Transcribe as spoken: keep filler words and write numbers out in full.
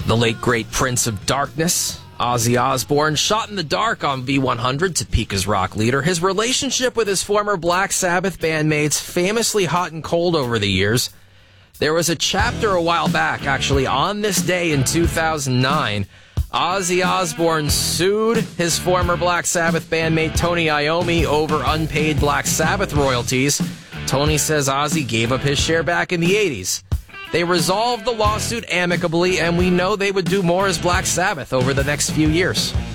The late great Prince of Darkness, Ozzy Osbourne, shot in the dark on V one hundred, Topeka's rock leader. His relationship with his former Black Sabbath bandmates famously hot and cold over the years. There was a chapter a while back, actually, on this day in two thousand nine. Ozzy Osbourne sued his former Black Sabbath bandmate Tony Iommi over unpaid Black Sabbath royalties. Tony says Ozzy gave up his share back in the eighties. They resolved the lawsuit amicably, and we know they would do more as Black Sabbath over the next few years.